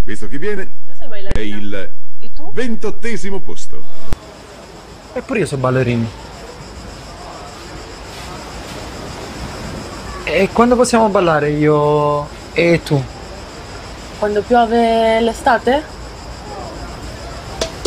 Visto chi viene, Io sono è ballerina. il E tu? 28° posto. Eppure io sono ballerino. E quando possiamo ballare io e tu? Quando piove l'estate?